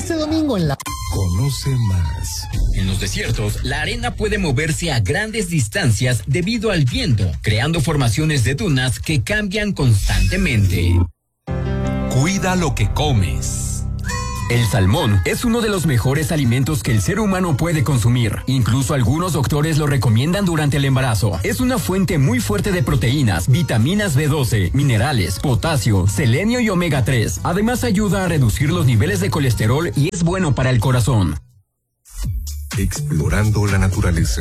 este domingo en la... Conoce más. En los desiertos, la arena puede moverse a grandes distancias debido al viento, creando formaciones de dunas que cambian constantemente. Cuida lo que comes. El salmón es uno de los mejores alimentos que el ser humano puede consumir. Incluso algunos doctores lo recomiendan durante el embarazo. Es una fuente muy fuerte de proteínas, vitaminas B12, minerales, potasio, selenio y omega 3. Además ayuda a reducir los niveles de colesterol y es bueno para el corazón. Explorando la naturaleza.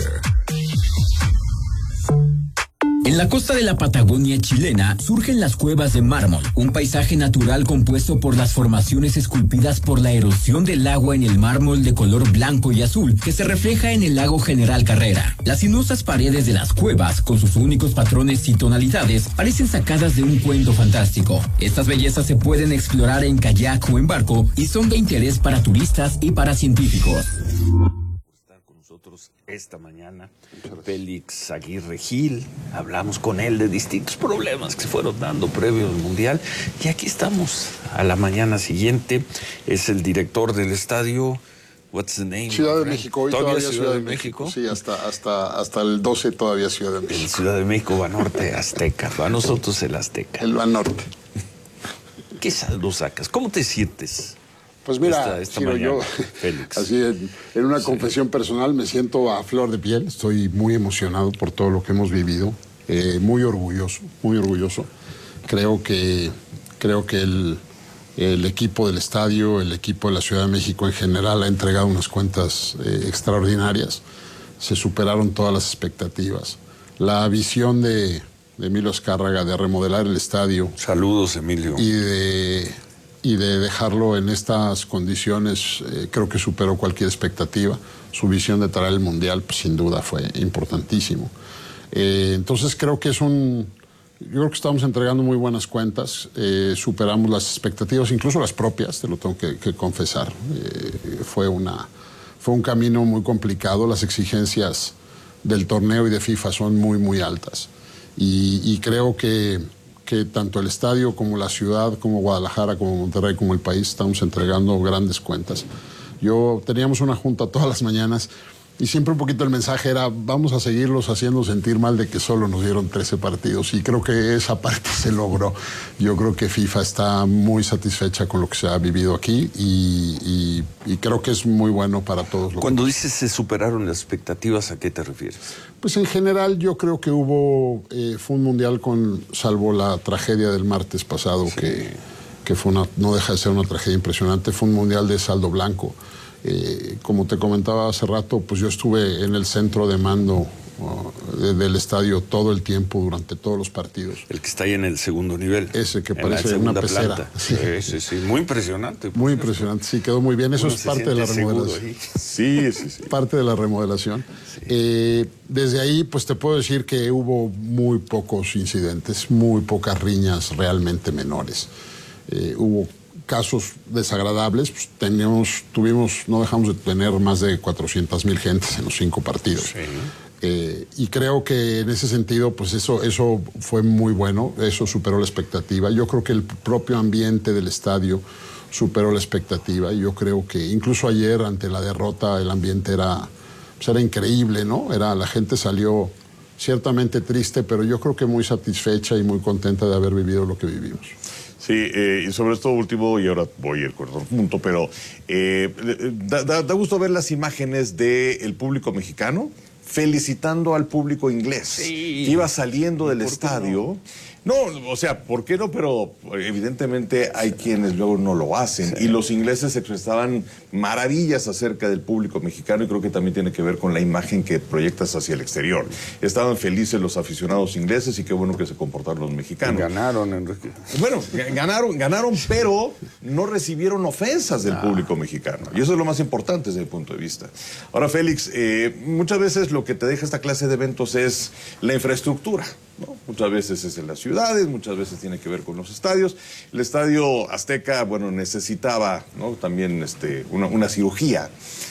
En la costa de la Patagonia chilena surgen las cuevas de mármol, un paisaje natural compuesto por las formaciones esculpidas por la erosión del agua en el mármol de color blanco y azul que se refleja en el lago General Carrera. Las sinuosas paredes de las cuevas, con sus únicos patrones y tonalidades, parecen sacadas de un cuento fantástico. Estas bellezas se pueden explorar en kayak o en barco y son de interés para turistas y para científicos. Nosotros esta mañana, Félix Aguirre Gil, hablamos con él de distintos problemas que se fueron dando previo al Mundial y aquí estamos a la mañana siguiente. Es el director del estadio, what's the name? Ciudad de México, hoy todavía Ciudad de México. Sí, hasta el 12 todavía Ciudad de México. El Ciudad de México, Banorte, Azteca, para nosotros el Azteca. El Banorte. ¿Qué saldo sacas? ¿Cómo te sientes? Pues mira, esta Ciro, mañana, yo, Félix. así en una confesión personal, me siento a flor de piel. Estoy muy emocionado por todo lo que hemos vivido, muy orgulloso, muy orgulloso. Creo que el equipo del estadio, el equipo de la Ciudad de México en general ha entregado unas cuentas extraordinarias. Se superaron todas las expectativas. La visión de Emilio Azcárraga de remodelar el estadio. Saludos, Emilio. Y de dejarlo en estas condiciones, creo que superó cualquier expectativa. Su visión de traer el Mundial, pues, sin duda, fue importantísimo. Entonces, creo que yo creo que estamos entregando muy buenas cuentas. Superamos las expectativas, incluso las propias, te lo tengo que confesar. Fue un camino muy complicado. Las exigencias del torneo y de FIFA son muy, muy altas. Y creo que tanto el estadio como la ciudad, como Guadalajara, como Monterrey, como el país, estamos entregando grandes cuentas. Teníamos una junta todas las mañanas y siempre un poquito el mensaje era: vamos a seguirlos haciendo sentir mal de que solo nos dieron 13 partidos, y creo que esa parte se logró. Yo creo que FIFA está muy satisfecha con lo que se ha vivido aquí y creo que es muy bueno para todos. Cuando dices se superaron las expectativas, ¿a qué te refieres? Pues en general yo creo que fue un mundial salvo la tragedia del martes pasado, sí, que no deja de ser una tragedia impresionante. Fue un mundial de saldo blanco. Como te comentaba hace rato, pues yo estuve en el centro de mando del estadio todo el tiempo, durante todos los partidos. El que está ahí en el segundo nivel. Ese que parece una pecera. Sí. Sí. Muy impresionante. Muy impresionante, sí, quedó muy bien. Eso es parte de la remodelación. Sí. Parte de la remodelación. Sí. Desde ahí, pues te puedo decir que hubo muy pocos incidentes, muy pocas riñas realmente menores. Hubo casos desagradables, pues no dejamos de tener más de 400,000 gentes en los 5 partidos. Sí. Y creo que en ese sentido, pues eso fue muy bueno, eso superó la expectativa. Yo creo que el propio ambiente del estadio superó la expectativa, y yo creo que incluso ayer, ante la derrota, el ambiente era increíble, ¿no? La gente salió ciertamente triste, pero yo creo que muy satisfecha y muy contenta de haber vivido lo que vivimos. Sí, y sobre esto último, y ahora voy al cuarto punto, pero da gusto ver las imágenes del público mexicano felicitando al público inglés, sí, que iba saliendo del estadio. No, o sea, ¿por qué no? Pero evidentemente hay quienes luego no lo hacen. Sí. Y los ingleses expresaban maravillas acerca del público mexicano, y creo que también tiene que ver con la imagen que proyectas hacia el exterior. Estaban felices los aficionados ingleses, y qué bueno que se comportaron los mexicanos. Ganaron, Enrique. Bueno, ganaron, pero no recibieron ofensas del público mexicano. Y eso es lo más importante desde mi punto de vista. Ahora, Félix, muchas veces lo que te deja esta clase de eventos es la infraestructura, ¿no? Muchas veces es en las ciudades, muchas veces tiene que ver con los estadios. El estadio Azteca, bueno, necesitaba, ¿no?, también una cirugía.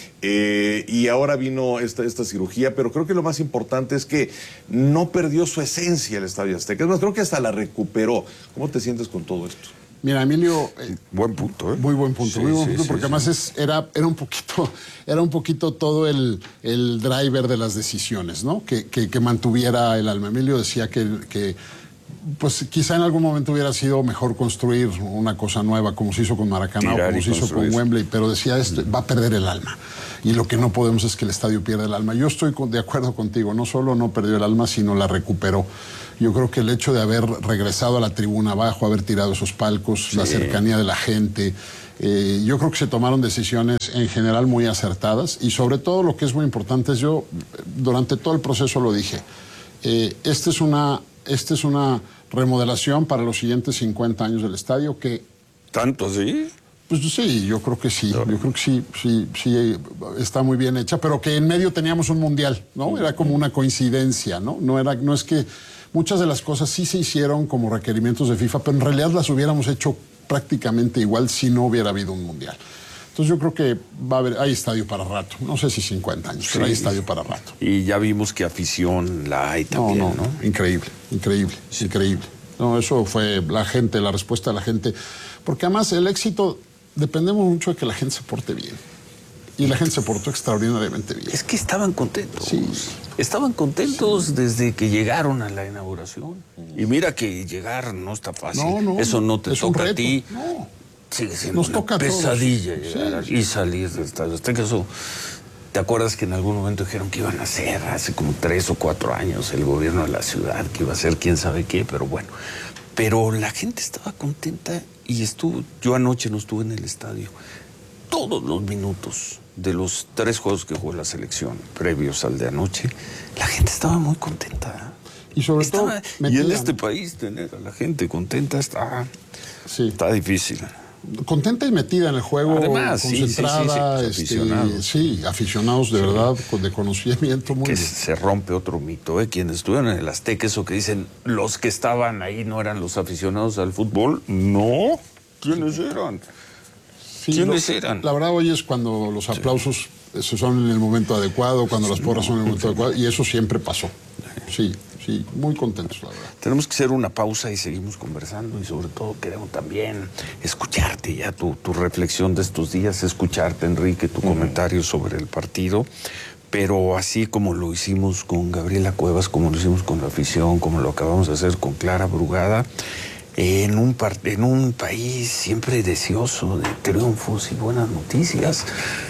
Y ahora vino esta cirugía, pero creo que lo más importante es que no perdió su esencia el estadio Azteca. Es más, creo que hasta la recuperó. ¿Cómo te sientes con todo esto? Mira, Emilio, Buen punto, ¿eh? muy buen punto, Sí, muy buen sí, punto, sí, porque sí. además era un poquito todo el driver de las decisiones, ¿no? Que mantuviera el alma. Emilio decía que pues quizá en algún momento hubiera sido mejor construir una cosa nueva, como se hizo con Maracaná o Tirar como y se hizo construir. con Wembley, pero decía, esto va a perder el alma. Y lo que no podemos es que el estadio pierda el alma. Yo estoy de acuerdo contigo, no solo no perdió el alma, sino la recuperó. Yo creo que el hecho de haber regresado a la tribuna abajo, haber tirado esos palcos, la cercanía de la gente, yo creo que se tomaron decisiones en general muy acertadas y sobre todo lo que es muy importante es yo, durante todo el proceso lo dije, esta es una remodelación para los siguientes 50 años del estadio que... ¿Tanto así? Pues sí, yo creo que sí. Yo creo que sí está muy bien hecha, pero que en medio teníamos un mundial, ¿no? Era como una coincidencia, ¿no? No es que muchas de las cosas sí se hicieron como requerimientos de FIFA, pero en realidad las hubiéramos hecho prácticamente igual si no hubiera habido un mundial. Entonces yo creo que hay estadio para rato. No sé si 50 años, pero hay estadio para rato. Y ya vimos que afición la hay también, ¿no? Increíble. No, eso fue la respuesta de la gente. Porque además el éxito, dependemos mucho de que la gente se porte bien. Y la gente se portó extraordinariamente bien. Es que estaban contentos. Sí. Estaban contentos desde que llegaron a la inauguración. Y mira que llegar no está fácil. No, eso no te es un toca a reto. ti. No. Sigue siendo Nos una toca a todos. pesadilla llegar Sí. y salir del estadio. Hasta que eso, ¿te acuerdas que en algún momento dijeron que iban a hacer hace como 3 o 4 años el gobierno de la ciudad, que iba a hacer quién sabe qué? Pero bueno, pero la gente estaba contenta y yo anoche no estuve en el estadio. Todos los minutos de los 3 juegos que jugó la selección previos al de anoche, la gente estaba muy contenta. Y sobre todo, y en este país tener a la gente contenta está difícil. Contenta y metida en el juego, Además, concentrada, sí, aficionados. Aficionados de verdad, de conocimiento muy que bien. se rompe otro mito, ¿eh? Quienes estuvieron en el Azteca, eso que dicen, los que estaban ahí no eran los aficionados al fútbol. No, ¿quiénes eran? Sí, ¿Quiénes eran? La verdad hoy es cuando los aplausos se son en el momento adecuado, cuando las porras son en el momento adecuado, y eso siempre pasó. Sí, muy contentos, la verdad. Tenemos que hacer una pausa y seguimos conversando y sobre todo queremos también escucharte ya tu reflexión de estos días, escucharte, Enrique, tu comentario sobre el partido, pero así como lo hicimos con Gabriela Cuevas, como lo hicimos con la afición, como lo acabamos de hacer con Clara Brugada, en un país siempre deseoso de triunfos y buenas noticias.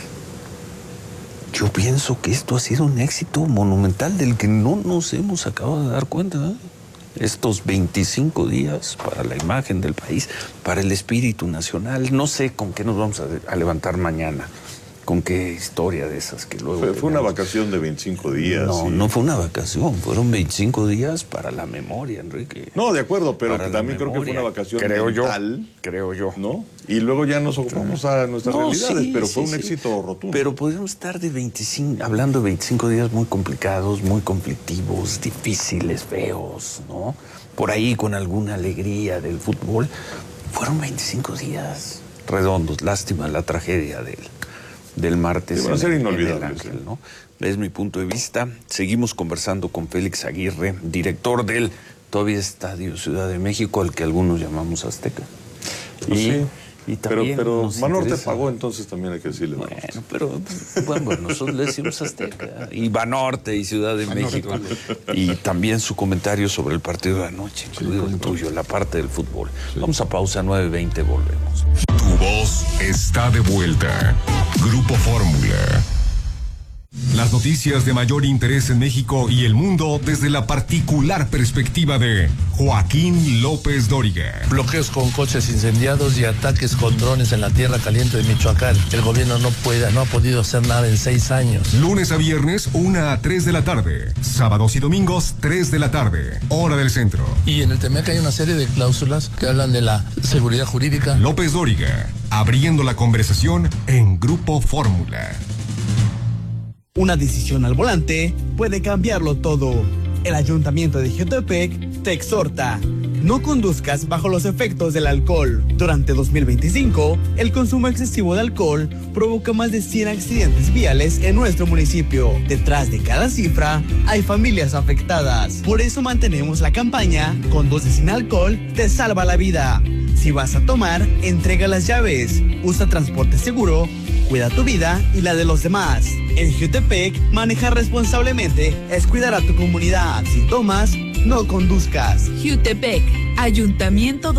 Yo pienso que esto ha sido un éxito monumental del que no nos hemos acabado de dar cuenta, ¿eh? Estos 25 días para la imagen del país, para el espíritu nacional. No sé con qué nos vamos a levantar mañana, con qué historia de esas que luego... Fue una vacación de 25 días. No fue una vacación, fueron 25 días para la memoria, Enrique. No, de acuerdo, pero Para la también creo que fue una memoria. vacación Creo mental, yo. ¿no? Y luego ya nos ocupamos a nuestras realidades, pero fue un éxito rotundo. Pero podríamos estar hablando de 25 días muy complicados, muy conflictivos, difíciles, feos, ¿no? Por ahí con alguna alegría del fútbol. Fueron 25 días redondos. Lástima la tragedia del martes. Sí, van a ser en el inolvidables, Ángel, ¿no? Es mi punto de vista. Seguimos conversando con Félix Aguirre, director del todavía Estadio Ciudad de México, al que algunos llamamos Azteca. Y también pero nos Banorte interesa. pagó, entonces también hay que decirle. Bueno, pero bueno, nosotros le decimos Azteca. Y Banorte y Ciudad de México. Y también su comentario sobre el partido de anoche, incluido el tuyo, la parte del fútbol. Vamos a pausa, 9:20, volvemos. Tu voz está de vuelta. Grupo Fórmula. Las noticias de mayor interés en México y el mundo desde la particular perspectiva de Joaquín López Dóriga. Bloqueos con coches incendiados y ataques con drones en la tierra caliente de Michoacán. El gobierno no ha podido hacer nada en 6 años. Lunes a viernes, 1 a 3 de la tarde. Sábados y domingos, 3 de la tarde. Hora del centro. Y en el TEMEC hay una serie de cláusulas que hablan de la seguridad jurídica. López Dóriga, abriendo la conversación en Grupo Fórmula. Una decisión al volante puede cambiarlo todo. El Ayuntamiento de Jiotepec te exhorta: no conduzcas bajo los efectos del alcohol. Durante 2025, el consumo excesivo de alcohol provoca más de 100 accidentes viales en nuestro municipio. Detrás de cada cifra, hay familias afectadas. Por eso mantenemos la campaña Conduce sin alcohol, te salva la vida. Si vas a tomar, entrega las llaves, usa transporte seguro, cuida tu vida y la de los demás. En Jutepec, manejar responsablemente es cuidar a tu comunidad. Si tomas, no conduzcas. Jutepec, Ayuntamiento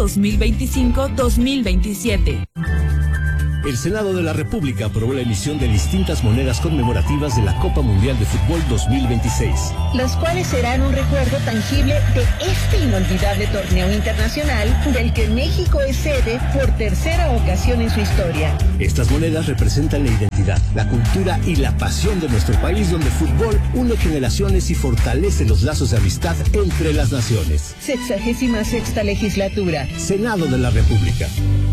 2025-2027. El Senado de la República aprobó la emisión de distintas monedas conmemorativas de la Copa Mundial de Fútbol 2026. Las cuales serán un recuerdo tangible de este inolvidable torneo internacional del que México es sede por tercera ocasión en su historia. Estas monedas representan la identidad, la cultura y la pasión de nuestro país, donde el fútbol une generaciones y fortalece los lazos de amistad entre las naciones. 66ª legislatura. Senado de la República.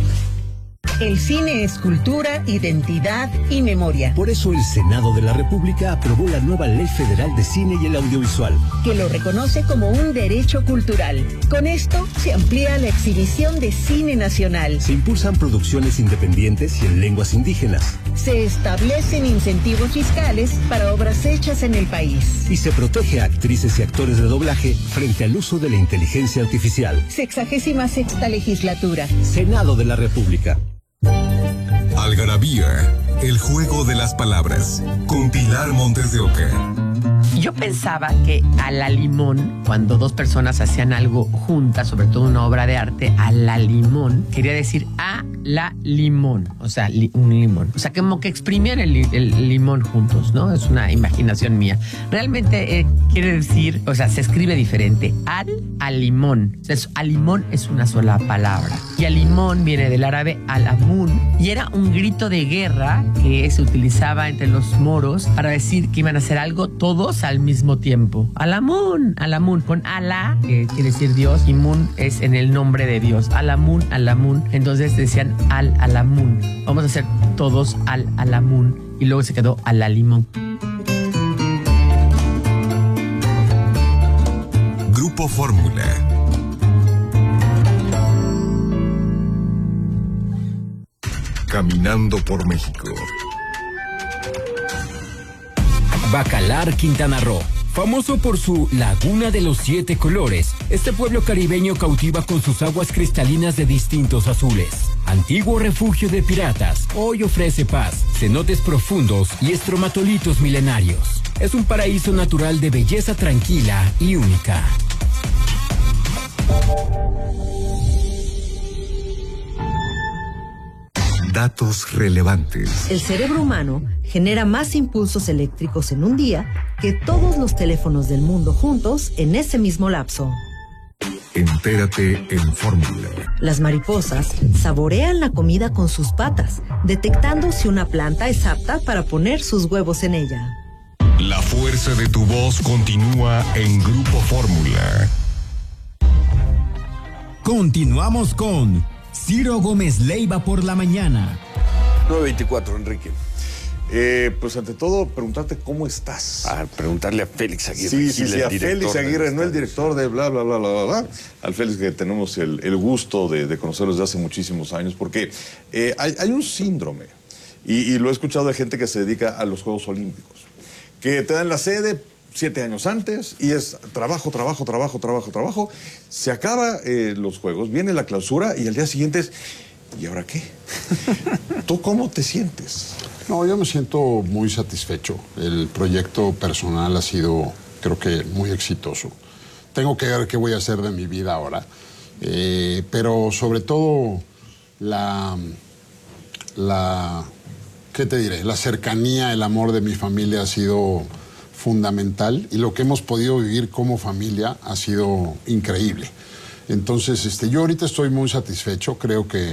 El cine es cultura, identidad y memoria. Por eso el Senado de la República aprobó la nueva Ley Federal de Cine y el Audiovisual, que lo reconoce como un derecho cultural. Con esto se amplía la exhibición de cine nacional. Se impulsan producciones independientes y en lenguas indígenas. Se establecen incentivos fiscales para obras hechas en el país. Y se protege a actrices y actores de doblaje frente al uso de la inteligencia artificial. 66ª legislatura. Senado de la República. Algarabía, el juego de las palabras, con Pilar Montes de Oca. Yo pensaba que a la limón, cuando dos personas hacían algo juntas, sobre todo una obra de arte, a la limón, quería decir a la limón, o sea, un limón. O sea, como que exprimían el limón juntos, ¿no? Es una imaginación mía. Realmente quiere decir, o sea, se escribe diferente. Al limón. O sea, al limón es una sola palabra. Y al limón viene del árabe al-amun, y era un grito de guerra que se utilizaba entre los moros para decir que iban a hacer algo todos al mismo tiempo. Al-amun, con Alá, que quiere decir Dios, y Mun es en el nombre de Dios. Al-amun. Entonces decían al-amun. Vamos a hacer todos al-amun. Y luego se quedó al-limón. Grupo Fórmula. Caminando por México. Bacalar, Quintana Roo. Famoso por su Laguna de los 7 colores, este pueblo caribeño cautiva con sus aguas cristalinas de distintos azules. Antiguo refugio de piratas, hoy ofrece paz, cenotes profundos y estromatolitos milenarios. Es un paraíso natural de belleza tranquila y única. Datos relevantes. El cerebro humano genera más impulsos eléctricos en un día que todos los teléfonos del mundo juntos en ese mismo lapso. Entérate en Fórmula. Las mariposas saborean la comida con sus patas, detectando si una planta es apta para poner sus huevos en ella. La fuerza de tu voz continúa en Grupo Fórmula. Continuamos con Ciro Gómez Leiva por la mañana. 9:24, Enrique. Pues ante todo, preguntarte cómo estás. Preguntarle a Félix Aguirre. Sí, a Félix Aguirre, no el director de bla, bla, bla, bla, bla, bla. Al Félix, que tenemos el gusto de conocerlo desde hace muchísimos años, porque hay un síndrome, y lo he escuchado de gente que se dedica a los Juegos Olímpicos, que te dan la sede 7 años antes y es trabajo. Se acaba los Juegos, viene la clausura y al día siguiente es, ¿y ahora qué? ¿Tú cómo te sientes? No, yo me siento muy satisfecho. El proyecto personal ha sido, creo que, muy exitoso. Tengo que ver qué voy a hacer de mi vida ahora. Pero sobre todo ¿qué te diré? La cercanía, el amor de mi familia ha sido fundamental y lo que hemos podido vivir como familia ha sido increíble. Entonces, yo ahorita estoy muy satisfecho. Creo que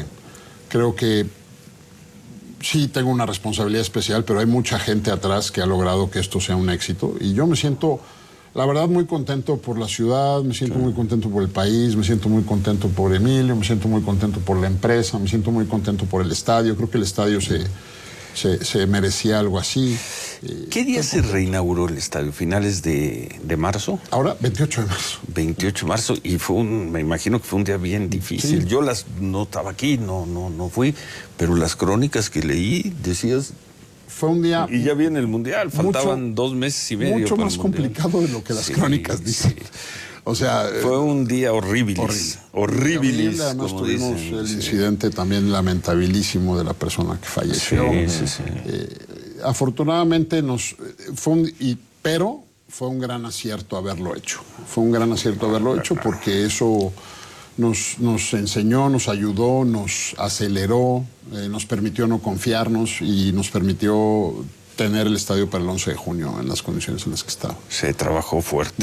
sí tengo una responsabilidad especial, pero hay mucha gente atrás que ha logrado que esto sea un éxito. Y yo me siento, la verdad, muy contento por la ciudad, me siento muy contento por el país, me siento muy contento por Emilio, me siento muy contento por la empresa, me siento muy contento por el estadio. Creo que el estadio se merecía algo así. ¿Qué día se reinauguró el estadio? ¿Finales de marzo? Ahora, 28 de marzo. 28 de marzo, y me imagino que fue un día bien difícil. Sí. Yo no estaba aquí, no fui, pero las crónicas que leí, decías... Fue un día... Y ya viene el Mundial, faltaban 2 meses y medio. Mucho más complicado de lo que las crónicas dicen. Sí. O sea, fue un día horribilis. Horribilis. Además como tuvimos dicen, el sí. incidente también lamentabilísimo de la persona que falleció. Sí. Afortunadamente pero fue un gran acierto haberlo hecho. Fue un gran acierto haberlo hecho porque eso nos enseñó, nos ayudó, nos aceleró, nos permitió no confiarnos y nos permitió tener el estadio para el 11 de junio en las condiciones en las que estaba. Se trabajó fuerte.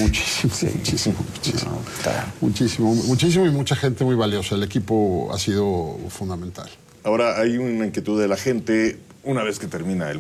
Muchísimo y mucha gente muy valiosa. El equipo ha sido fundamental. Ahora hay una inquietud de la gente, una vez que termina el